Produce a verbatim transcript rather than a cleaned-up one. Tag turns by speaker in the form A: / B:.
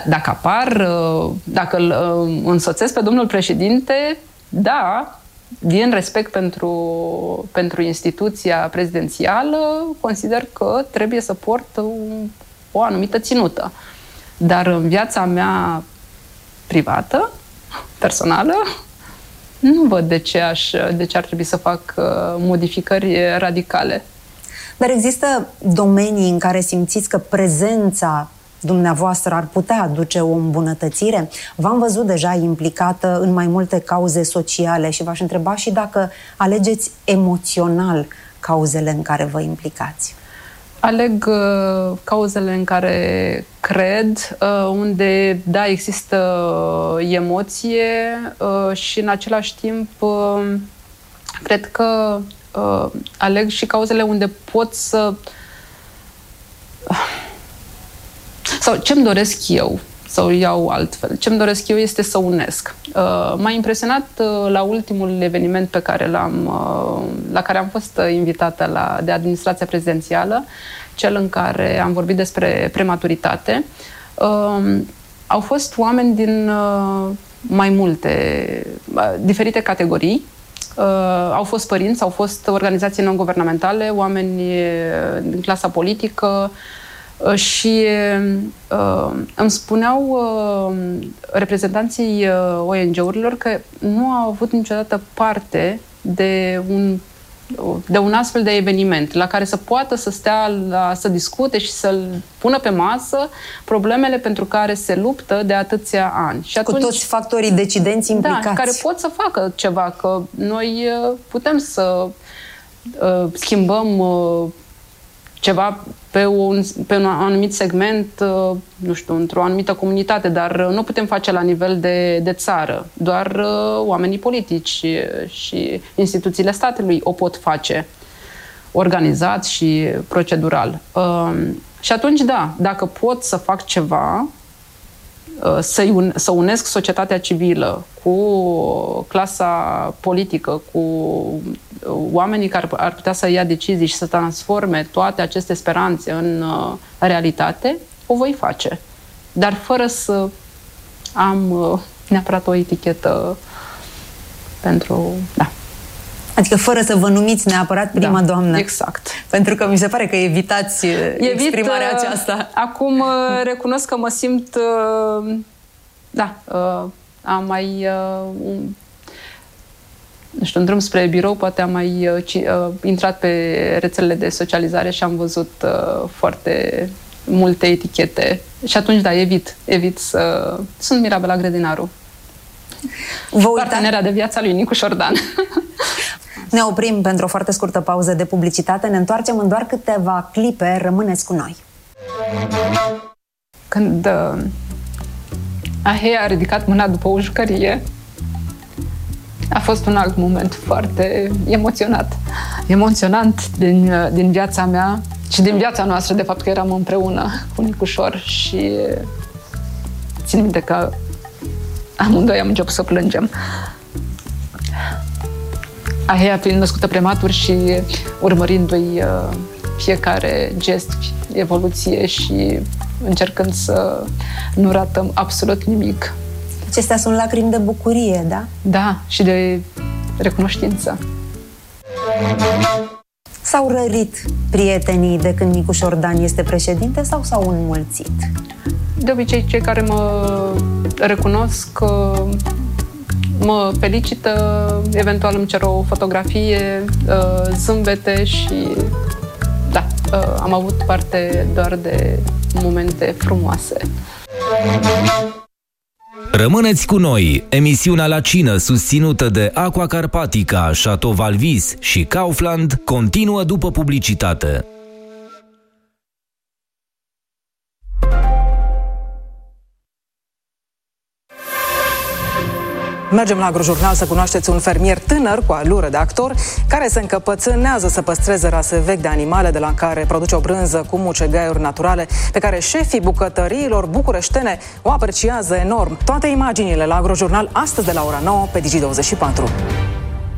A: dacă apar, dacă îl însoțesc pe domnul președinte, da, din respect pentru, pentru instituția prezidențială, consider că trebuie să port o, o anumită ținută. Dar în viața mea privată, personală, nu văd de ce, aș, de ce ar trebui să fac modificări radicale.
B: Dar există domenii în care simțiți că prezența dumneavoastră ar putea aduce o îmbunătățire? V-am văzut deja implicată în mai multe cauze sociale și v-aș întreba și dacă alegeți emoțional cauzele în care vă implicați.
A: Aleg uh, cauzele în care cred, uh, unde, da, există uh, emoție uh, și în același timp uh, cred că uh, aleg și cauzele unde pot să... Uh, sau ce-mi doresc eu, să o iau altfel, ce-mi doresc eu este să unesc. Uh, m-a impresionat uh, la ultimul eveniment pe care l-am, uh, la care am fost invitată la, de administrația prezidențială, cel în care am vorbit despre prematuritate. Uh, au fost oameni din uh, mai multe, uh, diferite categorii. Uh, au fost părinți, au fost organizații non-guvernamentale, oameni uh, din clasa politică, și uh, îmi spuneau uh, reprezentanții uh, O N G-urilor că nu au avut niciodată parte de un, de un astfel de eveniment la care să poată să stea, la, să discute și să-l pună pe masă problemele pentru care se luptă de atâția ani. Și atunci,
B: cu toți factorii decidenți implicați.
A: Da, care pot să facă ceva, că noi uh, putem să uh, schimbăm uh, ceva pe un, pe un anumit segment, nu știu, într-o anumită comunitate, dar nu putem face la nivel de, de țară. Doar uh, oamenii politici și, și instituțiile statului o pot face organizat și procedural. Uh, și atunci, da, dacă pot să fac ceva, uh, să, un, să unesc societatea civilă cu clasa politică, cu oamenii care ar putea să ia decizii și să transforme toate aceste speranțe în uh, realitate, o voi face. Dar fără să am uh, neapărat o etichetă pentru... Da.
B: Adică fără să vă numiți neapărat prima
A: da,
B: doamnă.
A: Exact.
B: Pentru că mi se pare că evitați Evit, exprimarea aceasta.
A: Acum uh, recunosc că mă simt... Uh, da, uh, am mai... Uh, un, nu știu, în drum spre birou, poate am mai uh, uh, intrat pe rețelele de socializare și am văzut uh, foarte multe etichete. Și atunci, da, evit. Evit să... Sunt Mirabela Grădinaru.
B: Vă uita...
A: Partenera de viața lui Nicu Șordan.
B: Ne oprim pentru o foarte scurtă pauză de publicitate. Ne întoarcem în doar câteva clipe. Rămâneți cu noi.
A: Când uh, Ahei a ridicat mâna după o jucărie, a fost un alt moment foarte emoționat. Emoționant din, din viața mea și din viața noastră, de fapt că eram împreună cu Nicușor și țin minte că amândoi am început să plângem. Ahea fiind născută prematur și urmărindu-i fiecare gest, evoluție și încercând să nu ratăm absolut nimic.
B: Acestea sunt lacrimi de bucurie, da?
A: Da, și de recunoștință.
B: S-au rărit prietenii de când Nicu Șordan este președinte sau s-au înmulțit?
A: De obicei, cei care mă recunosc mă felicită, eventual îmi cer o fotografie, zâmbete și da, am avut parte doar de momente frumoase.
C: Rămâneți cu noi! Emisiunea La Cină, susținută de Aqua Carpatica, Chateau Valvis și Kaufland, continuă după publicitate.
D: Mergem la Agrojurnal să cunoașteți un fermier tânăr cu alură de actor care se încăpățânează să păstreze rase vechi de animale, de la care produce o brânză cu mucegaiuri naturale pe care șefii bucătăriilor bucureștene o apreciază enorm. Toate imaginile la Agrojurnal astăzi de la ora nouă pe Digi douăzeci și patru.